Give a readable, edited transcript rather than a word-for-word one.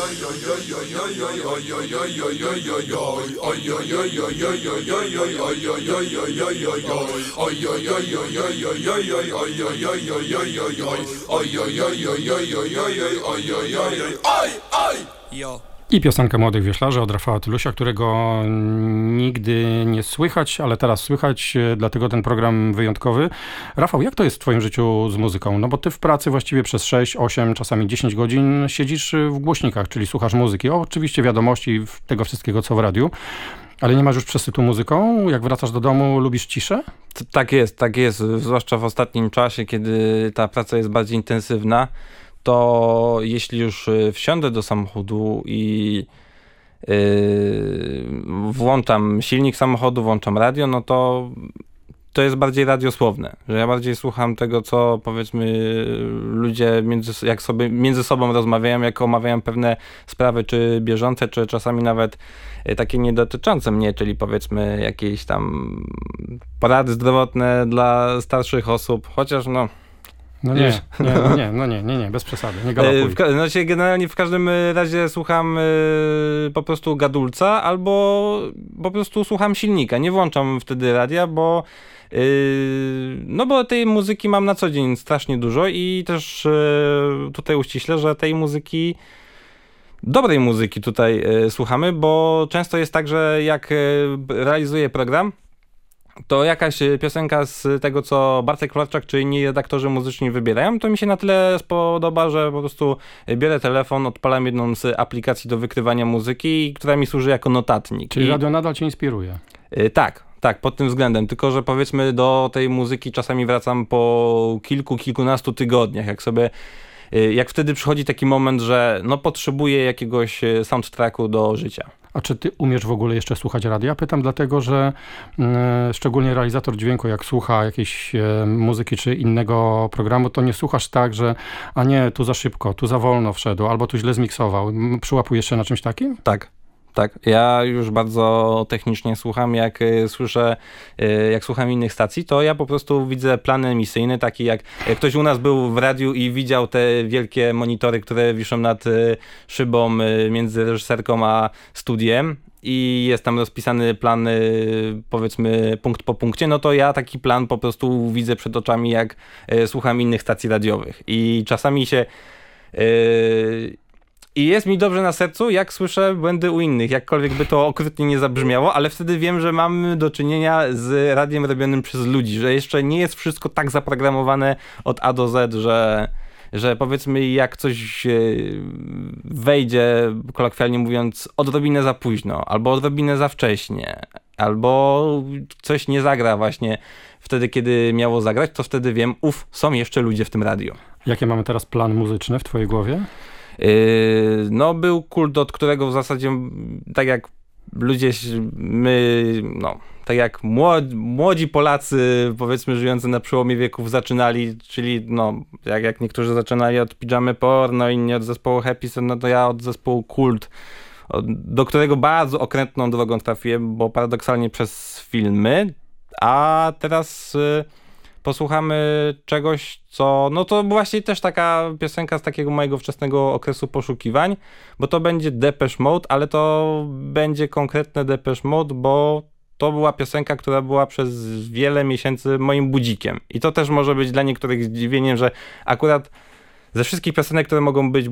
I piosenkę Młodych Wioślarzy od Rafała Tylusia, którego nigdy nie słychać, ale teraz słychać, dlatego ten program wyjątkowy. Rafał, jak to jest w twoim życiu z muzyką? No bo ty w pracy właściwie przez 6, 8, czasami 10 godzin siedzisz w głośnikach, czyli słuchasz muzyki. Oczywiście wiadomości, tego wszystkiego, co w radiu. Ale nie masz już przesytu muzyką? Jak wracasz do domu, lubisz ciszę? Tak jest. Zwłaszcza w ostatnim czasie, kiedy ta praca jest bardziej intensywna, to jeśli już wsiądę do samochodu i włączam silnik samochodu, włączam radio, no to jest bardziej radiosłowne, że ja bardziej słucham tego, co powiedzmy ludzie jak sobie między sobą rozmawiają, jak omawiają pewne sprawy, czy bieżące, czy czasami nawet takie niedotyczące mnie, czyli powiedzmy jakieś tam porady zdrowotne dla starszych osób, chociaż nie, bez przesady, nie galopuj. Znaczy generalnie w każdym razie słucham po prostu gadulca albo po prostu słucham silnika. Nie włączam wtedy radia, bo tej muzyki mam na co dzień strasznie dużo i też tutaj uściślę, że tej muzyki, dobrej muzyki tutaj słuchamy, bo często jest tak, że jak realizuję program, to jakaś piosenka z tego, co Bartek Flarczak czy inni redaktorzy muzyczni wybierają, to mi się na tyle spodoba, że po prostu biorę telefon, odpalam jedną z aplikacji do wykrywania muzyki, która mi służy jako notatnik. Czyli radio nadal cię inspiruje? Tak, pod tym względem. Tylko że powiedzmy do tej muzyki czasami wracam po kilkunastu tygodniach, jak wtedy przychodzi taki moment, że potrzebuję jakiegoś soundtracku do życia. A czy ty umiesz w ogóle jeszcze słuchać radia? Pytam dlatego, że szczególnie realizator dźwięku, jak słucha jakiejś muzyki czy innego programu, to nie słuchasz tak, że a nie, tu za szybko, tu za wolno wszedł, albo tu źle zmiksował. Przyłapujesz się na czymś takim? Tak. Ja już bardzo technicznie słucham, jak słucham innych stacji, to ja po prostu widzę plan emisyjny, taki jak ktoś u nas był w radiu i widział te wielkie monitory, które wiszą nad szybą między reżyserką a studiem i jest tam rozpisany plan, powiedzmy punkt po punkcie, no to ja taki plan po prostu widzę przed oczami, jak słucham innych stacji radiowych i czasami się... I jest mi dobrze na sercu, jak słyszę błędy u innych, jakkolwiek by to okrutnie nie zabrzmiało, ale wtedy wiem, że mamy do czynienia z radiem robionym przez ludzi, że jeszcze nie jest wszystko tak zaprogramowane od A do Z, że powiedzmy jak coś wejdzie, kolokwialnie mówiąc, odrobinę za późno, albo odrobinę za wcześnie, albo coś nie zagra właśnie wtedy, kiedy miało zagrać, to wtedy wiem, są jeszcze ludzie w tym radiu. Jakie mamy teraz plan muzyczny w twojej głowie? Był kult, od którego w zasadzie tak jak ludzie, tak jak młodzi Polacy, powiedzmy żyjący na przełomie wieków zaczynali, czyli jak niektórzy zaczynali od Pijamy Porno, inni od zespołu Happy Sad, to ja od zespołu Kult, do którego bardzo okrętną drogą trafiłem, bo paradoksalnie przez filmy, a teraz... posłuchamy czegoś, co... to właśnie też taka piosenka z takiego mojego wczesnego okresu poszukiwań, bo to będzie Depeche Mode, ale to będzie konkretne Depeche Mode, bo to była piosenka, która była przez wiele miesięcy moim budzikiem. I to też może być dla niektórych zdziwieniem, że akurat ze wszystkich piosenek, które mogą być